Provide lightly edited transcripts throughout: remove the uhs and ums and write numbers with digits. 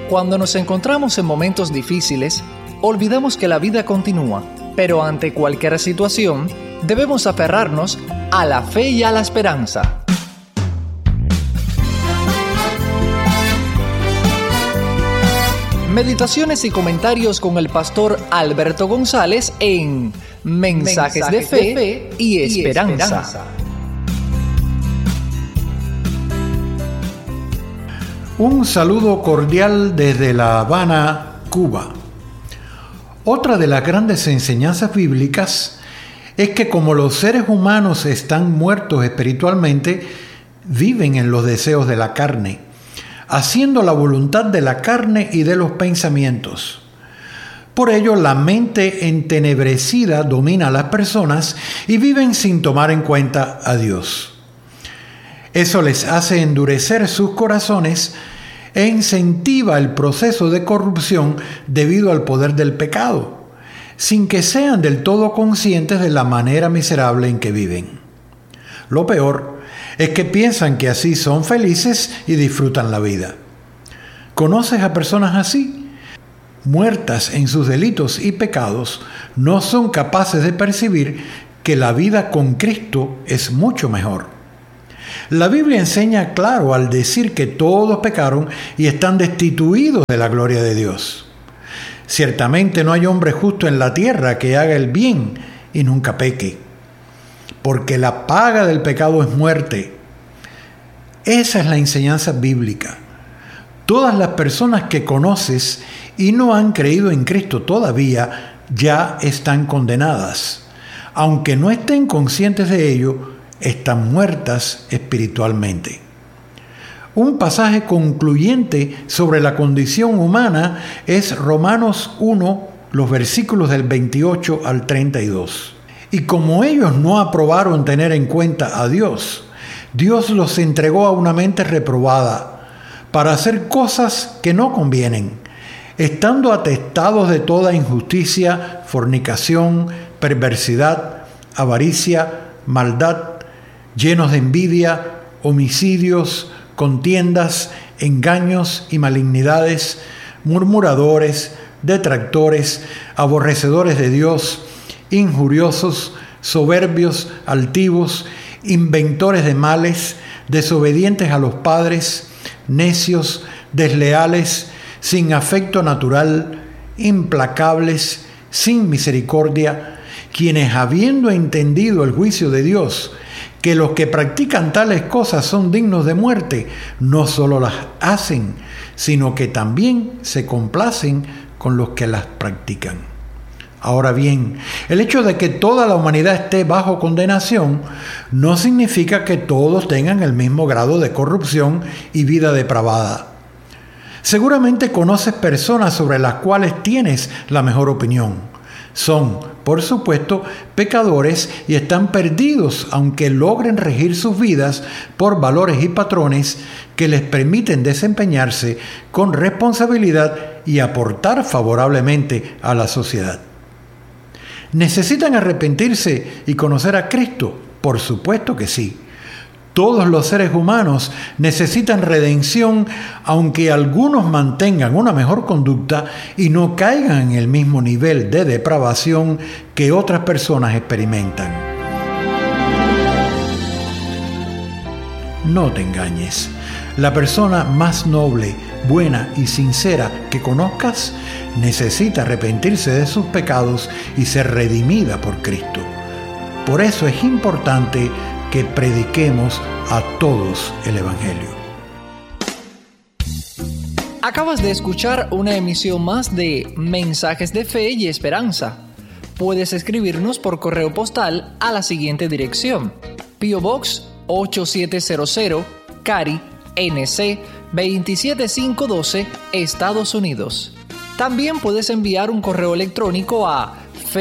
Cuando nos encontramos en momentos difíciles, olvidamos que la vida continúa, pero ante cualquier situación, debemos aferrarnos a la fe y a la esperanza. Meditaciones y comentarios con el pastor Alberto González en Mensajes de Fe y Esperanza. Un saludo cordial desde La Habana, Cuba. Otra de las grandes enseñanzas bíblicas es que como los seres humanos están muertos espiritualmente, viven en los deseos de la carne, haciendo la voluntad de la carne y de los pensamientos. Por ello, la mente entenebrecida domina a las personas y viven sin tomar en cuenta a Dios. Eso les hace endurecer sus corazones e incentiva el proceso de corrupción debido al poder del pecado, sin que sean del todo conscientes de la manera miserable en que viven. Lo peor es que piensan que así son felices y disfrutan la vida. ¿Conoces a personas así? Muertas en sus delitos y pecados, no son capaces de percibir que la vida con Cristo es mucho mejor. La Biblia enseña claro al decir que todos pecaron y están destituidos de la gloria de Dios. Ciertamente no hay hombre justo en la tierra que haga el bien y nunca peque, porque la paga del pecado es muerte. Esa es la enseñanza bíblica. Todas las personas que conoces y no han creído en Cristo todavía ya están condenadas. Aunque no estén conscientes de ello, están muertas espiritualmente. Un pasaje concluyente sobre la condición humana es Romanos 1, los versículos del 28 al 32. Y como ellos no aprobaron tener en cuenta a Dios, Dios los entregó a una mente reprobada para hacer cosas que no convienen, estando atestados de toda injusticia, fornicación, perversidad, avaricia, maldad, llenos de envidia, homicidios, contiendas, engaños y malignidades, murmuradores, detractores, aborrecedores de Dios, injuriosos, soberbios, altivos, inventores de males, desobedientes a los padres, necios, desleales, sin afecto natural, implacables, sin misericordia, quienes habiendo entendido el juicio de Dios, que los que practican tales cosas son dignos de muerte, no solo las hacen, sino que también se complacen con los que las practican. Ahora bien, el hecho de que toda la humanidad esté bajo condenación no significa que todos tengan el mismo grado de corrupción y vida depravada. Seguramente conoces personas sobre las cuales tienes la mejor opinión. Son, por supuesto, pecadores y están perdidos, aunque logren regir sus vidas por valores y patrones que les permiten desempeñarse con responsabilidad y aportar favorablemente a la sociedad. ¿Necesitan arrepentirse y conocer a Cristo? Por supuesto que sí. Todos los seres humanos necesitan redención, aunque algunos mantengan una mejor conducta y no caigan en el mismo nivel de depravación que otras personas experimentan. No te engañes. La persona más noble, buena y sincera que conozcas necesita arrepentirse de sus pecados y ser redimida por Cristo. Por eso es importante que prediquemos a todos el Evangelio. Acabas de escuchar una emisión más de Mensajes de Fe y Esperanza. Puedes escribirnos por correo postal a la siguiente dirección: P.O. Box 8700, Cary, NC 27512, Estados Unidos. También puedes enviar un correo electrónico a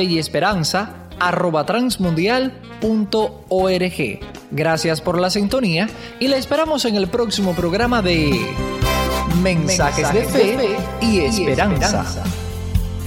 feyesperanza@transmundial.org. Gracias por la sintonía y la esperamos en el próximo programa de Mensajes de Fe y Esperanza.